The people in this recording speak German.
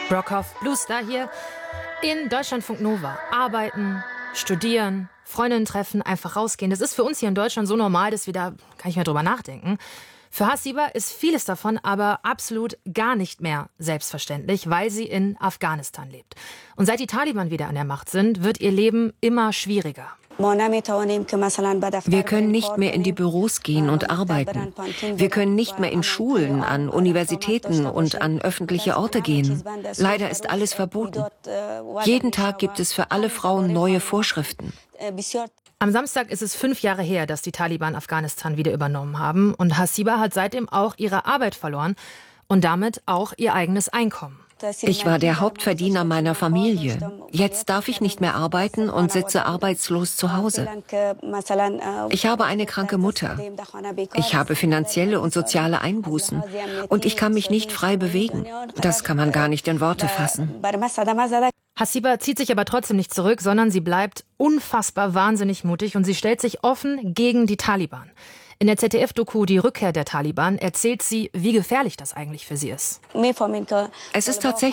Brockhoff, Bluestar hier in Deutschlandfunk Nova. Arbeiten, studieren, Freundinnen treffen, einfach rausgehen. Das ist für uns hier in Deutschland so normal, dass wir da gar nicht mehr drüber nachdenken. Für Hasiba ist vieles davon aber absolut gar nicht mehr selbstverständlich, weil sie in Afghanistan lebt. Und seit die Taliban wieder an der Macht sind, wird ihr Leben immer schwieriger. Wir können nicht mehr in die Büros gehen und arbeiten. Wir können nicht mehr in Schulen, an Universitäten und an öffentliche Orte gehen. Leider ist alles verboten. Jeden Tag gibt es für alle Frauen neue Vorschriften. Am Samstag ist es 5 Jahre her, dass die Taliban Afghanistan wieder übernommen haben. Und Hasiba hat seitdem auch ihre Arbeit verloren und damit auch ihr eigenes Einkommen. Ich war der Hauptverdiener meiner Familie. Jetzt darf ich nicht mehr arbeiten und sitze arbeitslos zu Hause. Ich habe eine kranke Mutter. Ich habe finanzielle und soziale Einbußen. Und ich kann mich nicht frei bewegen. Das kann man gar nicht in Worte fassen. Hasiba zieht sich aber trotzdem nicht zurück, sondern sie bleibt unfassbar wahnsinnig mutig und sie stellt sich offen gegen die Taliban. In der ZDF-Doku Die Rückkehr der Taliban erzählt sie, wie gefährlich das eigentlich für sie ist. Es ist tatsächlich